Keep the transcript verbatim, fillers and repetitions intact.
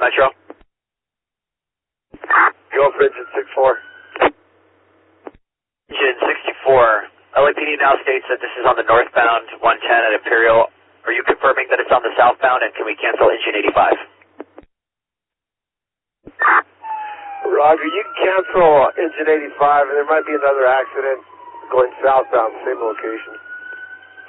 Metro. Go for engine six four. Engine sixty-four. L A P D now states that this is on the northbound one ten at Imperial. Are you confirming that it's on the southbound, and can we cancel engine eighty-five? Roger, you can cancel engine eighty-five, and there might be another accident going southbound, same location.